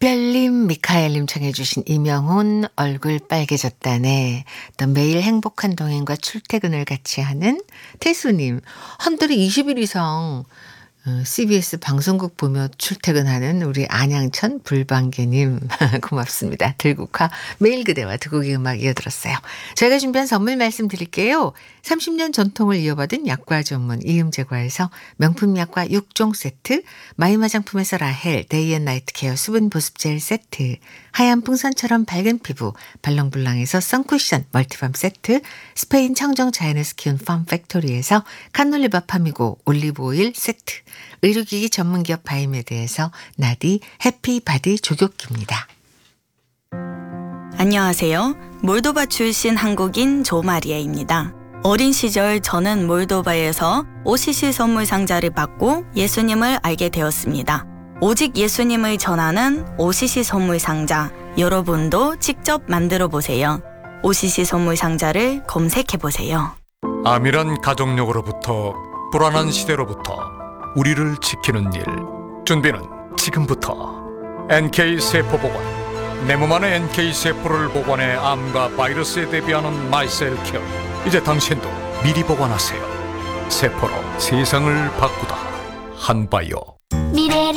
특별님, 미카엘님 청해주신 이명훈 얼굴 빨개졌다네. 또 매일 행복한 동행과 출퇴근을 같이 하는 태수님. 한 달에 20일 이상 CBS 방송국 보며 출퇴근하는 우리 안양천 불방개님 고맙습니다. 들국화 매일 그대와 두 곡의 음악 이어들었어요. 저희가 준비한 선물 말씀드릴게요. 30년 전통을 이어받은 약과 전문 이음제과에서 명품 약과 6종 세트, 마이 화장품에서 라헬 데이앤나이트 케어 수분 보습 젤 세트, 하얀 풍선처럼 밝은 피부 발랑블랑에서 선쿠션 멀티밤 세트, 스페인 청정 자연에서 키운 팜팩토리에서 카놀리바 파미고 올리브오일 세트, 의료기기 전문기업 바이메드에서 나디 해피바디 조교기입니다. 안녕하세요. 몰도바 출신 한국인 조마리아입니다. 어린 시절 저는 몰도바에서 OCC 선물 상자를 받고 예수님을 알게 되었습니다. 오직 예수님을 전하는 OCC 선물 상자, 여러분도 직접 만들어 보세요. OCC 선물 상자를 검색해 보세요. 암이란 가족력으로부터 불안한 시대로부터 우리를 지키는 일, 준비는 지금부터. NK세포보관, 내 몸 안에 NK세포를 보관해 암과 바이러스에 대비하는 마이셀 케어. 이제 당신도 미리 보관하세요. 세포로 세상을 바꾸다 한바이오.